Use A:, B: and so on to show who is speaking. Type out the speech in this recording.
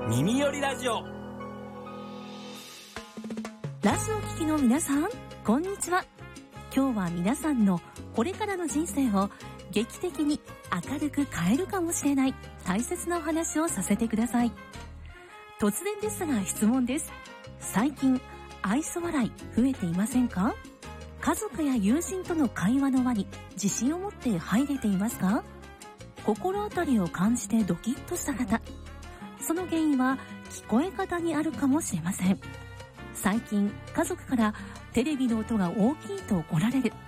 A: 耳よりラジオ。
B: ラジオ聴きの皆さん、こんにちは。今日は皆さんのこれからの人生を劇的に明るく変えるかもしれない大切なお話をさせてください。突然ですが質問です。最近愛想笑い増えていませんか？家族や友人との会話の輪に自信を持って入れていますか？心当たりを感じてドキッとした方、その原因は聞こえ方にあるかもしれません。最近家族からテレビの音が大きいと怒られる、